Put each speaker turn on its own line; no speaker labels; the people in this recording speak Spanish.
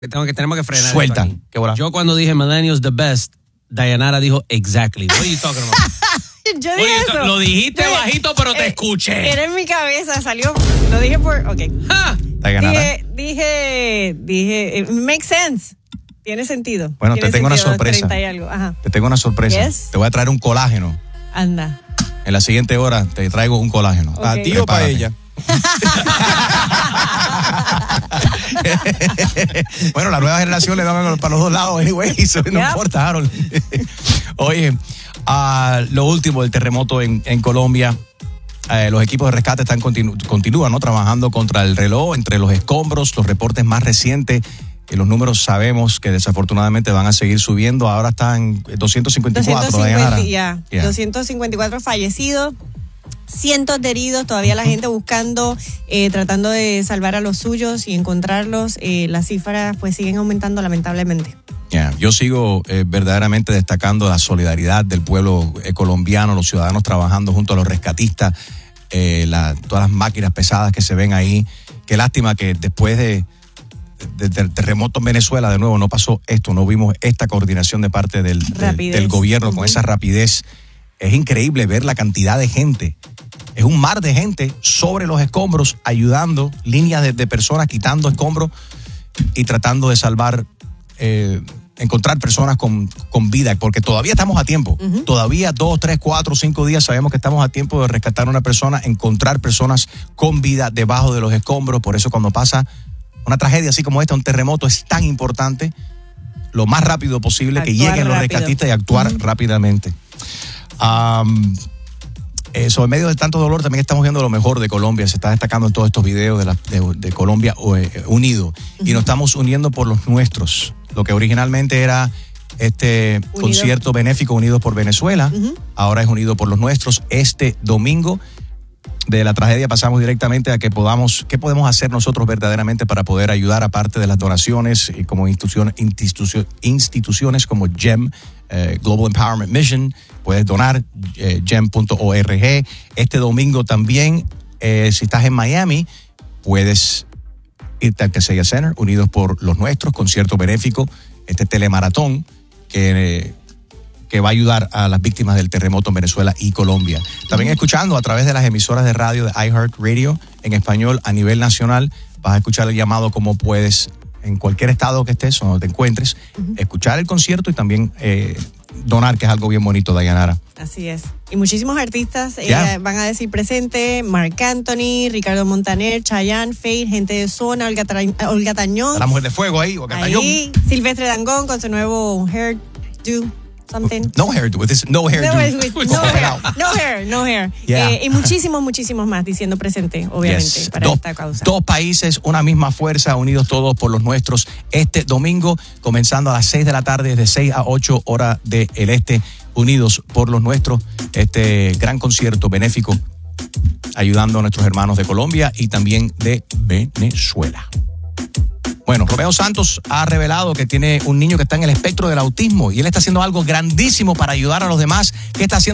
Tenemos que frenar.
Suelta.
Qué bola. Yo cuando dije Millennials the best, Dayanara dijo exactly. What are you talking about?
Yo dije eso.
Lo dijiste bajito, pero te escuché.
Era en mi cabeza, salió. Lo dije por. Ok. Dije. Makes sense. Tiene sentido.
Bueno, te tengo una sorpresa.
30 y algo. Ajá.
Te tengo una sorpresa.
Yes.
Te voy a traer un colágeno.
Anda.
En la siguiente hora te traigo un colágeno.
Okay.
¿A ti o para ella?
Bueno, la nueva generación le dan para los dos lados, anyway, eso no importa, Harold. Oye, lo último del terremoto en Colombia, los equipos de rescate continúan, ¿no?, trabajando contra el reloj, entre los escombros. Los reportes más recientes, los números sabemos que desafortunadamente van a seguir subiendo. Ahora están 254.
254 fallecidos. Cientos de heridos, todavía la gente buscando, tratando de salvar a los suyos y encontrarlos. Las cifras pues siguen aumentando lamentablemente.
Yo sigo verdaderamente destacando la solidaridad del pueblo colombiano, los ciudadanos trabajando junto a los rescatistas, todas las máquinas pesadas que se ven ahí. Qué lástima que después del terremoto en Venezuela de nuevo no pasó esto, no vimos esta coordinación de parte del gobierno con esa rapidez. Es increíble ver la cantidad de gente. Es un mar de gente sobre los escombros, ayudando, líneas de personas quitando escombros y tratando de salvar, encontrar personas con vida, porque todavía estamos a tiempo. Todavía 2, 3, 4, 5 días sabemos que estamos a tiempo de rescatar a una persona, encontrar personas con vida debajo de los escombros. Por eso cuando pasa una tragedia así como esta, un terremoto, es tan importante lo más rápido posible que lleguen los rescatistas y actuar rápidamente. En medio de tanto dolor también estamos viendo lo mejor de Colombia. Se está destacando en todos estos videos de Colombia unido. Y nos estamos uniendo por los nuestros. Lo que originalmente era este concierto benéfico Unidos por Venezuela, ahora es Unidos por los nuestros. Este domingo de la tragedia pasamos directamente a qué podemos hacer nosotros verdaderamente para poder ayudar, aparte de las donaciones y como instituciones como GEM, Global Empowerment Mission. Puedes donar, gem.org. Este domingo también, si estás en Miami, puedes irte al Kaseya Center, Unidos por los Nuestros, concierto benéfico, este telemaratón que va a ayudar a las víctimas del terremoto en Venezuela y Colombia. También escuchando a través de las emisoras de radio de iHeartRadio en español a nivel nacional, vas a escuchar el llamado como puedes, en cualquier estado que estés o donde te encuentres, escuchar el concierto y también donar, que es algo bien bonito, Dayanara.
Así es. Y muchísimos artistas van a decir presente: Marc Anthony, Ricardo Montaner, Chayanne, Faith, Gente de Zona, Olga Tañón.
La Mujer de Fuego ahí, Olga Tañón.
Silvestre Dangond con su nuevo Hairdo. Something.
No hair.
Y muchísimos más diciendo presente, obviamente, para esta causa.
2 países, una misma fuerza, unidos todos por los nuestros. Este domingo, comenzando a las 6 de la tarde, de 6 a 8 horas del este, Unidos por los nuestros. Este gran concierto benéfico, ayudando a nuestros hermanos de Colombia y también de Venezuela. Bueno, Romeo Santos ha revelado que tiene un niño que está en el espectro del autismo y él está haciendo algo grandísimo para ayudar a los demás. ¿Qué está haciendo?